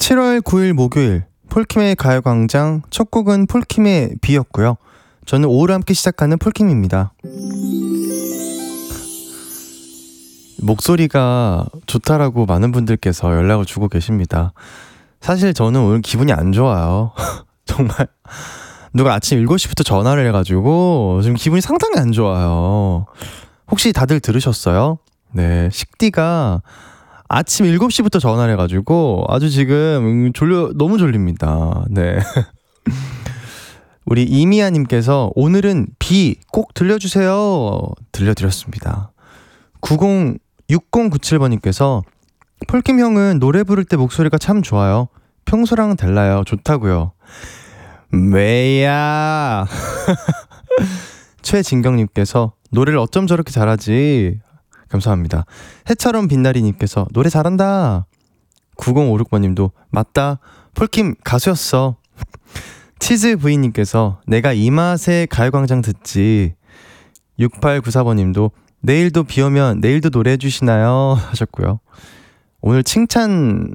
7월 9일 목요일 폴킴의 가요광장 첫 곡은 폴킴의 비였고요. 저는 오후를 함께 시작하는 폴킴입니다. 목소리가 좋다라고 많은 분들께서 연락을 주고 계십니다. 사실 저는 오늘 기분이 안 좋아요. 정말 누가 아침 7시부터 전화를 해가지고 지금 기분이 상당히 안 좋아요. 혹시 다들 들으셨어요? 네, 식디가 아침 7시부터 전화를 해가지고 아주 지금 너무 졸립니다. 네. 우리 이미아님께서 오늘은 비 꼭 들려주세요. 들려드렸습니다. 6097번님께서 폴킴 형은 노래 부를 때 목소리가 참 좋아요. 평소랑은 달라요. 좋다고요. 왜야. 최진경님께서 노래를 어쩜 저렇게 잘하지. 감사합니다. 해처럼 빛나리님께서 노래 잘한다. 9056번님도 맞다. 폴킴 가수였어. 치즈브이님께서 내가 이 맛에 가요광장 듣지. 6894번님도 내일도 비 오면 내일도 노래해 주시나요? 하셨고요. 오늘 칭찬